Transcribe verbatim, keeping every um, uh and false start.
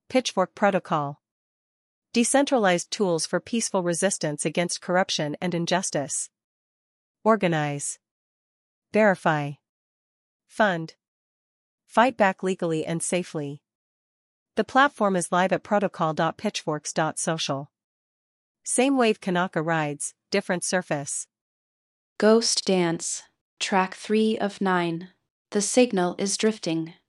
Pitchfork Protocol. Decentralized tools for peaceful resistance against corruption and injustice. Organize. Verify. Fund. Fight back legally and safely. The platform is live at protocol dot pitchforks dot social. Same wave Kanaka rides, different surface. Ghost Dance. Track three of nine. The signal is drifting.